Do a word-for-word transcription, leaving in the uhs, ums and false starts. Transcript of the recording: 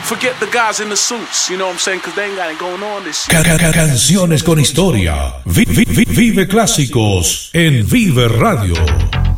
Forget the guys in the suits, you know what I'm saying? Because they ain't got it going on this shit. Ca- ca- ca- Canciones con historia. Vi- vi- vi- Vive clásicos en Vive Radio.